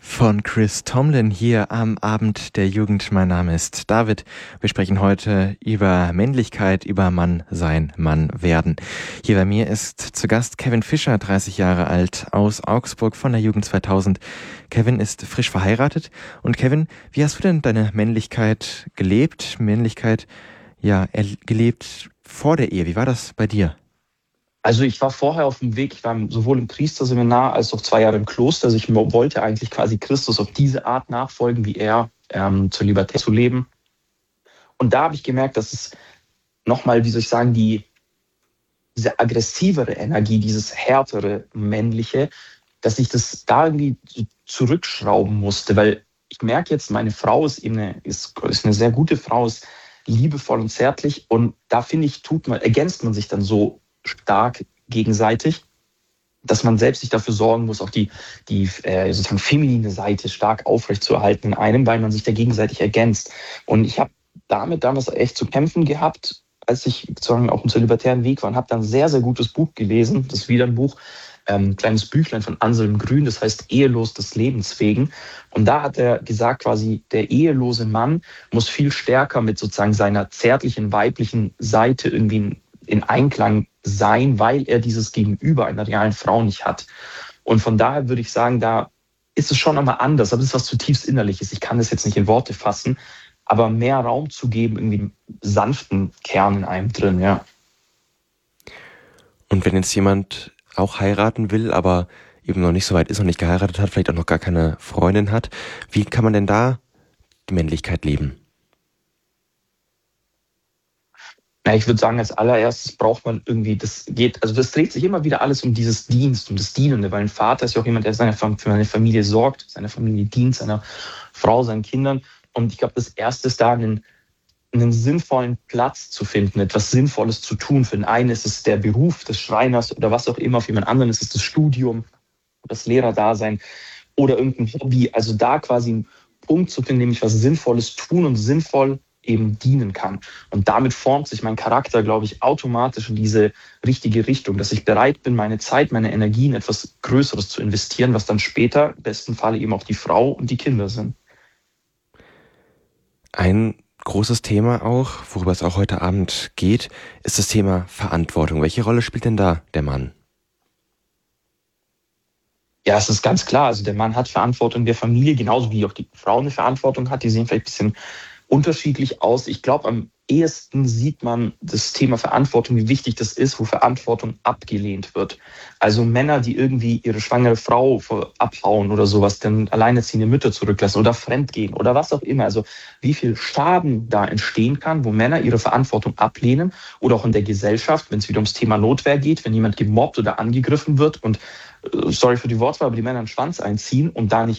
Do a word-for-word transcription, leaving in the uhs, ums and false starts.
Von Chris Tomlin hier am Abend der Jugend. Mein Name ist David. Wir sprechen heute über Männlichkeit, über Mann sein, Mann werden. Hier bei mir ist zu Gast Kevin Fischer, dreißig Jahre alt, aus Augsburg von der Jugend zweitausend. Kevin ist frisch verheiratet. Und Kevin, wie hast du denn deine Männlichkeit gelebt? Männlichkeit, ja, er- gelebt vor der Ehe. Wie war das bei dir? Also ich war vorher auf dem Weg, ich war sowohl im Priesterseminar als auch zwei Jahre im Kloster. Also ich wollte eigentlich quasi Christus auf diese Art nachfolgen, wie er ähm, zur Libertät zu leben. Und da habe ich gemerkt, dass es nochmal, wie soll ich sagen, die, diese aggressivere Energie, dieses härtere Männliche, dass ich das da irgendwie so zurückschrauben musste. Weil ich merke jetzt, meine Frau ist eben eine, ist, ist eine sehr gute Frau, ist liebevoll und zärtlich. Und da finde ich, tut man, ergänzt man sich dann so stark gegenseitig, dass man selbst sich dafür sorgen muss, auch die, die äh, sozusagen feminine Seite stark aufrechtzuerhalten in einem, weil man sich da gegenseitig ergänzt. Und ich habe damit damals echt zu kämpfen gehabt, als ich sozusagen auf dem libertären Weg war, und habe dann ein sehr, sehr gutes Buch gelesen. Das ist wieder ein Buch, ähm, ein kleines Büchlein von Anselm Grün, das heißt Ehelos des Lebens wegen. Und da hat er gesagt, quasi der ehelose Mann muss viel stärker mit sozusagen seiner zärtlichen weiblichen Seite irgendwie in Einklang sein, weil er dieses Gegenüber einer realen Frau nicht hat. Und von daher würde ich sagen, da ist es schon einmal anders, aber es ist was zutiefst Innerliches. Ich kann das jetzt nicht in Worte fassen, aber mehr Raum zu geben, irgendwie einen sanften Kern in einem drin, ja. Und wenn jetzt jemand auch heiraten will, aber eben noch nicht so weit ist, noch nicht geheiratet hat, vielleicht auch noch gar keine Freundin hat, wie kann man denn da die Männlichkeit leben? Na, ich würde sagen, als allererstes braucht man irgendwie, das geht, also das dreht sich immer wieder alles um dieses Dienst, um das Dienende, weil ein Vater ist ja auch jemand, der seine, für seine Familie sorgt, seine Familie dient, seiner Frau, seinen Kindern. Und ich glaube, das Erste ist da, einen, einen sinnvollen Platz zu finden, etwas Sinnvolles zu tun. Für den einen ist es der Beruf des Schreiners oder was auch immer, für jemand anderen ist es das Studium, das Lehrerdasein oder irgendein Hobby. Also da quasi einen Punkt zu finden, nämlich was Sinnvolles tun und sinnvoll eben dienen kann. Und damit formt sich mein Charakter, glaube ich, automatisch in diese richtige Richtung, dass ich bereit bin, meine Zeit, meine Energie in etwas Größeres zu investieren, was dann später im besten Falle eben auch die Frau und die Kinder sind. Ein großes Thema auch, worüber es auch heute Abend geht, ist das Thema Verantwortung. Welche Rolle spielt denn da der Mann? Ja, es ist ganz klar. Also der Mann hat Verantwortung in der Familie, genauso wie auch die Frau eine Verantwortung hat. Die sehen vielleicht ein bisschen unterschiedlich aus. Ich glaube, am ehesten sieht man das Thema Verantwortung, wie wichtig das ist, wo Verantwortung abgelehnt wird. Also Männer, die irgendwie ihre schwangere Frau abhauen oder sowas, dann alleinerziehende Mütter zurücklassen oder fremdgehen oder was auch immer. Also wie viel Schaden da entstehen kann, wo Männer ihre Verantwortung ablehnen, oder auch in der Gesellschaft, wenn es wieder ums Thema Notwehr geht, wenn jemand gemobbt oder angegriffen wird und, äh, sorry für die Wortwahl, aber die Männer einen Schwanz einziehen und da nicht